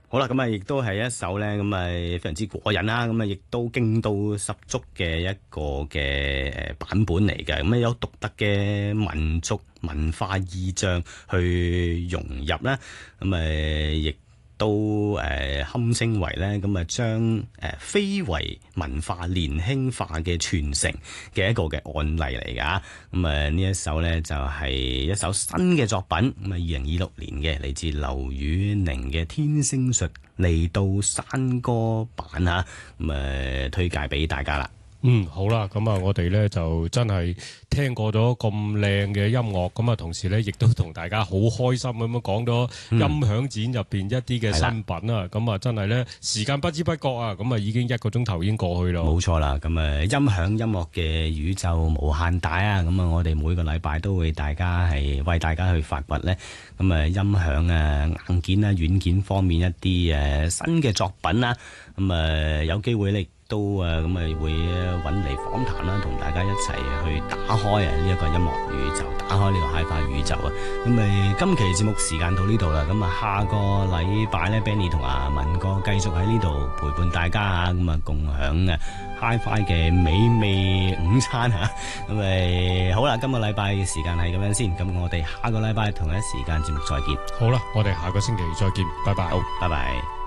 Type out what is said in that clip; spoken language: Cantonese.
好啦，咁啊，亦都係一首咧，咁啊非常之過癮啦，咁啊，亦都勁到十足嘅一個嘅版本嚟嘅，咁啊有獨特嘅民族文化意象去融入啦，咁啊亦都堪稱為咧，咁啊將非遺文化年輕化嘅傳承嘅一個嘅案例嚟㗎。咁啊呢一首咧就係一首新嘅作品，咁啊2026年嘅嚟自劉宇寧嘅《天星術》嚟到山歌版啊，咁啊推介俾大家啦。 好啦，咁啊，我哋咧就真係聽過咗咁靚嘅音樂，咁啊，同時咧亦都同大家好開心咁樣講咗音響展入邊一啲嘅新品啊，咁啊，真係咧時間不知不覺啊，咁啊已經1個鐘頭已經過去啦。冇錯啦，咁啊音響音樂嘅宇宙無限大啊，咁啊我哋每個禮拜都會為大家去發掘咧，咁啊音響啊硬件啊軟件方面一啲新嘅作品啊，咁啊有機會咧都咁會揾嚟訪談啦，同大家一齊去打開呢一個音樂宇宙，打開呢個 HiFi 宇宙啊！咁今期節目時間到呢度啦，咁啊下個禮拜咧 Benny 同阿文哥繼續喺呢度陪伴大家啊，咁啊共享HiFi 嘅美味午餐啊！咁好啦，今個禮拜嘅時間係咁樣先，咁我哋下個禮拜同一時間節目再見。 好啦，我哋下個星期再見，拜拜。 好，拜拜。